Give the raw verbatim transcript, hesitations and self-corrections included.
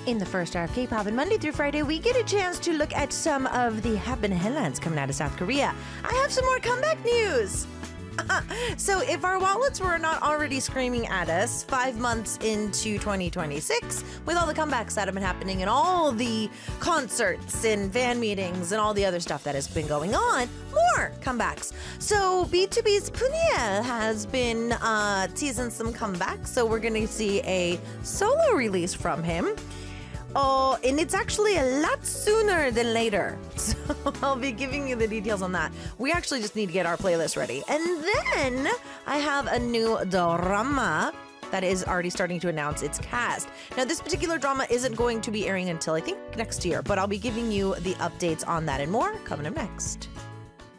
In the first hour of K-pop, and Monday through Friday, we get a chance to look at some of the happening headlines coming out of South Korea. I have some more comeback news. So if our wallets were not already screaming at us five months into twenty twenty-six, with all the comebacks that have been happening and all the concerts and fan meetings and all the other stuff that has been going on, more comebacks. So B two B's Puniel has been uh, teasing some comebacks, so we're going to see a solo release from him. Oh, and it's actually a lot sooner than later. So I'll be giving you the details on that. We actually just need to get our playlist ready. And then I have a new drama that is already starting to announce its cast. Now, this particular drama isn't going to be airing until I think next year, but I'll be giving you the updates on that and more coming up next.